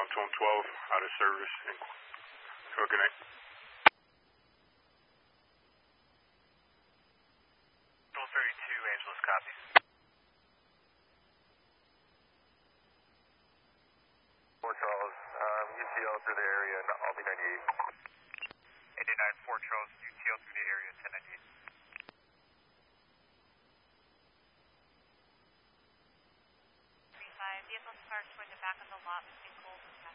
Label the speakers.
Speaker 1: Tone 12 out of service. Have a good night.
Speaker 2: Control 32, Angeles copies.
Speaker 3: 4 Charles, UTL through the area, I'll be 98.
Speaker 2: 89, 4 Charles, UTL through the area, 1098.
Speaker 4: Vehicles parked toward the back of the lot between Coles and